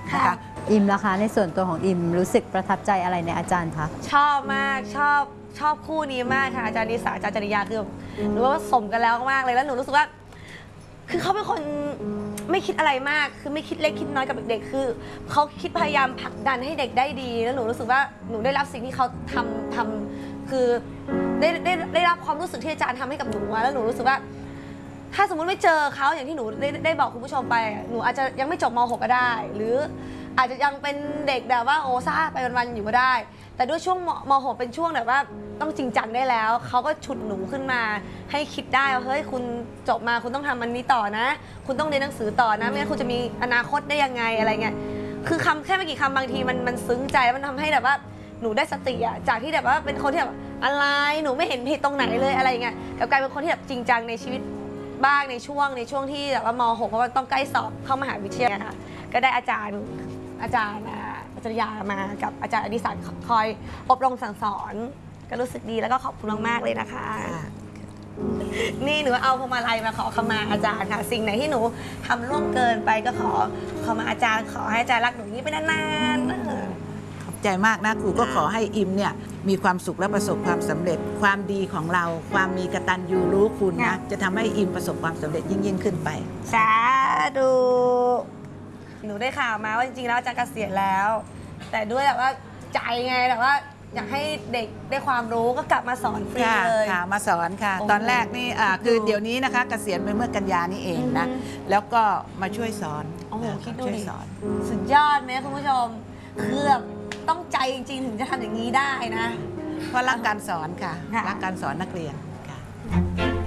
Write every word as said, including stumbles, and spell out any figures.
นะคะอิมล่ะคะในส่วนตัวของอิมรู้สึกประทับใจอะไรในอาจารย์คะชอบมากชอบชอบคู่นี้มากค่ะอาจารย์นิสาอาจารย์จริยาคือหนูว่าสมกันแล้วมากเลยแล้วหนูรู้สึกว่าคือเขาเป็นคนไม่คิดอะไรมากคือไม่คิดเล็กคิดน้อยกับเด็กๆคือเขาคิดพยายามผลักดันให้เด็กได้ดีแล้วหนูรู้สึกว่าหนูได้รับสิ่งที่เขาทำทำคือได้ได้ได้รับความรู้สึกที่อาจารย์ทำให้กับหนูแล้วหนูรู้สึกว่าถ้าสมมุติไม่เจอเขาอย่างที่หนูได้ได้บอกคุณผู้ชมไปหนูอาจจะยังไม่จบม หก ก็ได้หรืออาจจะยังเป็นเด็กแบบว่าโอ้ซ่าไปวันๆอยู่ก็ได้แต่ด้วยช่วงม หก เป็นช่วงแบบว่าต้องจริงจังได้แล้วเขาก็ฉุดหนูขึ้นมาให้คิดได้ว่าเฮ้ยคุณจบมาคุณต้องทำอันนี้ต่อนะคุณต้องเรียนหนังสือต่อนะไม่งั้นคุณจะมีอนาคตได้ยังไงอะไรเงี้ยคือคำแค่ไม่กี่คำบางทีมันมันซึ้งใจแล้วมันทำให้แบบว่าหนูได้สติอะจากที่แบบว่าเป็นคนที่แบบอะไรหนูไม่เห็นผิดตรงไหนเลยอะไรเงี้ยกลับกลายเป็นคนที่แบบจริงจังในชีวิตบ้างในช่วงในช่วงที่แบบว่าม หก เพราะว่าต้องใกล้สอบเข้ามหาวิทยาลัยค่ะก็ได้อาจารย์อาจารย์อาจารย์ยามากับอาจารย์อดิศักดิ์คอยอบรมสั่งสอนก็รู้สึกดีแล้วก็ขอบคุณมากๆเลยนะคะนี่หนูเอาพวงมาลัยมาขอขมาอาจารย์ค่ะสิ่งไหนที่หนูทำล่วงเกินไปก็ขอขอมาอาจารย์ขอให้อาจารย์รักหนูนี้ไปนานๆขอบใจมากนะครูก็ขอให้อิมเนี่ยมีความสุขและประสบความสำเร็จความดีของเราความมีกตัญญูรู้คุณนะจะทำให้อิมประสบความสำเร็จยิ่งยิ่งขึ้นไปสาธุหนูได้ข่าวมาว่าจริงๆแล้วอาจารย์เกษียณแล้ว แต่ด้วยแบบว่าใจไงแบบว่าอยากให้เด็กได้ความรู้ก็กลับมาสอนฟรีเลยค่ะมาสอนค่ะตอนแรกนี่คือเดี๋ยวนี้นะคะเกษียณไปเมื่อกันยานี่เองนะแล้วก็มาช่วยสอนโอ้โหคิดดูดิสุดยอดไหมคุณผู้ชมคือแบบต้องใจจริงๆถึงจะทำอย่างนี้ได้นะเพราะรักการสอนค่ะรักการสอนนักเรียนค่ะ